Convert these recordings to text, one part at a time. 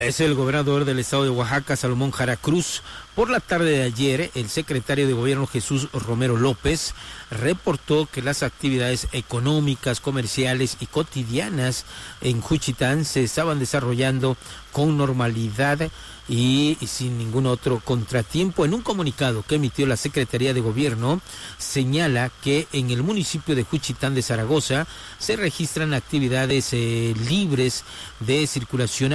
Es el gobernador del estado de Oaxaca, Salomón Jara Cruz. Por la tarde de ayer, el secretario de Gobierno, Jesús Romero López, reportó que las actividades económicas, comerciales y cotidianas en Juchitán se estaban desarrollando con normalidad y sin ningún otro contratiempo. En un comunicado que emitió la Secretaría de Gobierno, señala que en el municipio de Juchitán de Zaragoza se registran actividades libres de circulación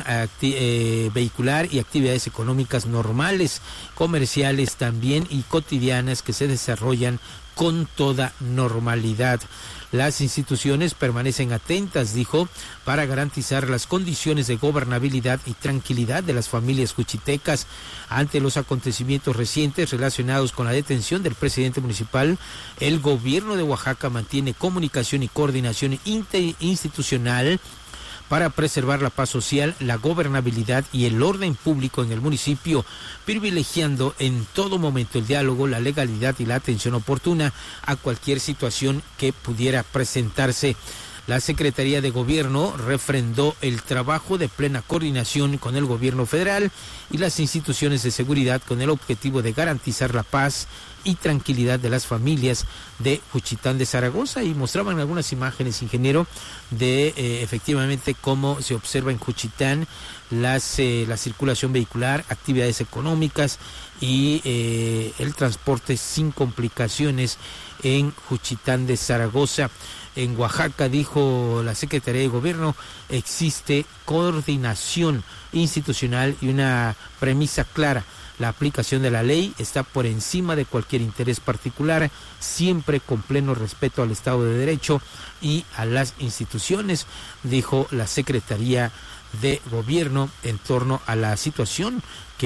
vehicular y actividades económicas normales, comerciales también y cotidianas que se desarrollan con toda normalidad. Las instituciones permanecen atentas, dijo, para garantizar las condiciones de gobernabilidad y tranquilidad de las familias juchitecas ante los acontecimientos recientes relacionados con la detención del presidente municipal. El gobierno de Oaxaca mantiene comunicación y coordinación interinstitucional para preservar la paz social, la gobernabilidad y el orden público en el municipio, privilegiando en todo momento el diálogo, la legalidad y la atención oportuna a cualquier situación que pudiera presentarse. La Secretaría de Gobierno refrendó el trabajo de plena coordinación con el gobierno federal y las instituciones de seguridad con el objetivo de garantizar la paz y tranquilidad de las familias de Juchitán de Zaragoza, y mostraban algunas imágenes, ingeniero, de efectivamente cómo se observa en Juchitán la circulación vehicular, actividades económicas y el transporte sin complicaciones en Juchitán de Zaragoza. En Oaxaca, dijo la Secretaría de Gobierno, existe coordinación institucional y una premisa clara. La aplicación de la ley está por encima de cualquier interés particular, siempre con pleno respeto al Estado de Derecho y a las instituciones, dijo la Secretaría de Gobierno en torno a la situación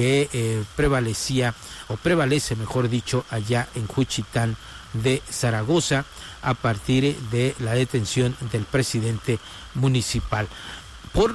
que prevalece, mejor dicho, allá en Juchitán de Zaragoza a partir de la detención del presidente municipal. Por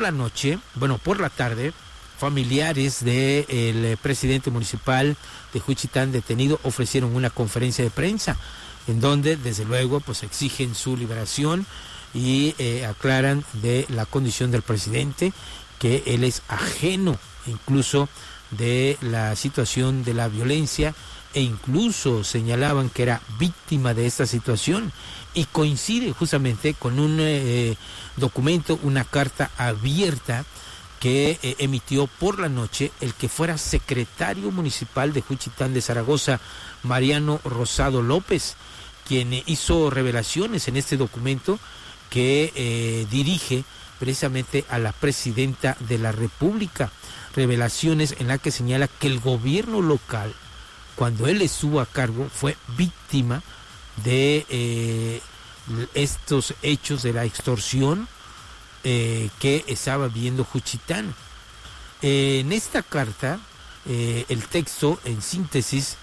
la tarde, familiares del presidente municipal de Juchitán detenido ofrecieron una conferencia de prensa en donde desde luego pues exigen su liberación y aclaran de la condición del presidente, que él es ajeno incluso de la situación de la violencia, e incluso señalaban que era víctima de esta situación, y coincide justamente con un documento, una carta abierta que emitió por la noche el que fuera secretario municipal de Juchitán de Zaragoza, Mariano Rosado López, quien hizo revelaciones en este documento que dirige precisamente a la presidenta de la República, revelaciones en las que señala que el gobierno local, cuando él estuvo a cargo, fue víctima de estos hechos de la extorsión que estaba viendo Juchitán. En esta carta, el texto, en síntesis,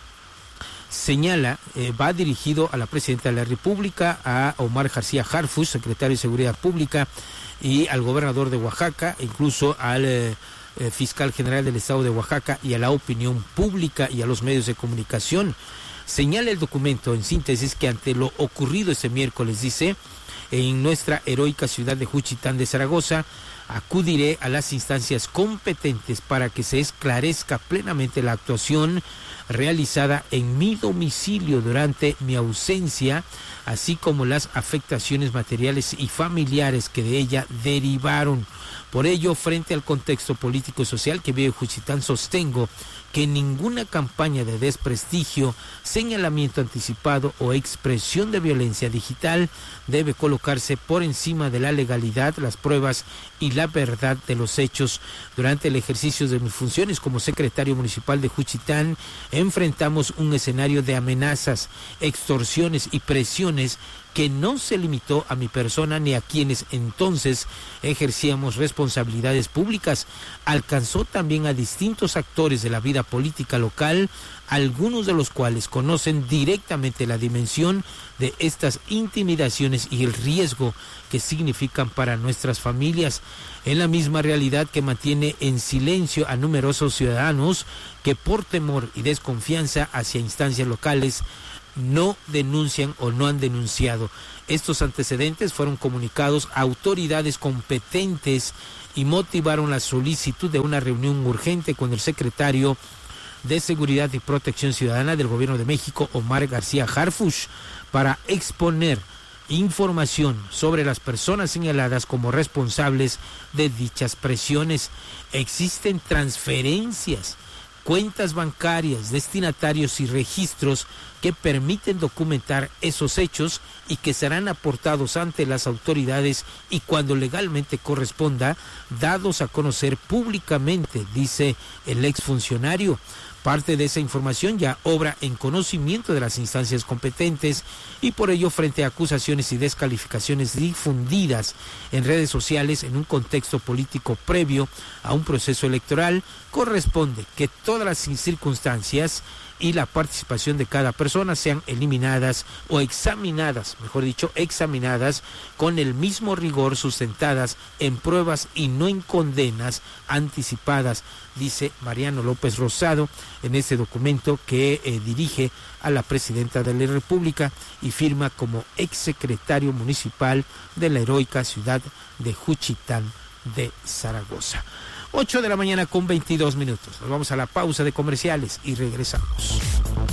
señala, va dirigido a la presidenta de la República, a Omar García Harfuch, secretario de Seguridad Pública, y al gobernador de Oaxaca, incluso al fiscal general del estado de Oaxaca, y a la opinión pública y a los medios de comunicación. Señala el documento, en síntesis, que ante lo ocurrido este miércoles, dice, en nuestra heroica ciudad de Juchitán de Zaragoza, acudiré a las instancias competentes para que se esclarezca plenamente la actuación realizada en mi domicilio durante mi ausencia, así como las afectaciones materiales y familiares que de ella derivaron. Por ello, frente al contexto político y social que vive Juchitán, sostengo que ninguna campaña de desprestigio, señalamiento anticipado o expresión de violencia digital debe colocarse por encima de la legalidad, las pruebas y la verdad de los hechos. Durante el ejercicio de mis funciones como secretario municipal de Juchitán, enfrentamos un escenario de amenazas, extorsiones y presiones que no se limitó a mi persona ni a quienes entonces ejercíamos responsabilidades públicas. Alcanzó también a distintos actores de la vida política local, algunos de los cuales conocen directamente la dimensión de estas intimidaciones y el riesgo que significan para nuestras familias, en la misma realidad que mantiene en silencio a numerosos ciudadanos que por temor y desconfianza hacia instancias locales no denuncian o no han denunciado. Estos antecedentes fueron comunicados a autoridades competentes y motivaron la solicitud de una reunión urgente con el secretario de Seguridad y Protección Ciudadana del Gobierno de México, Omar García Harfuch, para exponer información sobre las personas señaladas como responsables de dichas presiones. Existen transferencias, cuentas bancarias, destinatarios y registros que permiten documentar esos hechos y que serán aportados ante las autoridades y cuando legalmente corresponda, dados a conocer públicamente, dice el exfuncionario. Parte de esa información ya obra en conocimiento de las instancias competentes y por ello, frente a acusaciones y descalificaciones difundidas en redes sociales en un contexto político previo a un proceso electoral, corresponde que todas las circunstancias y la participación de cada persona sean eliminadas o examinadas, mejor dicho, examinadas con el mismo rigor, sustentadas en pruebas y no en condenas anticipadas, dice Mariano López Rosado en este documento que dirige a la presidenta de la República y firma como exsecretario municipal de la heroica ciudad de Juchitán de Zaragoza. 8 de la mañana con 22 minutos. Nos vamos a la pausa de comerciales y regresamos.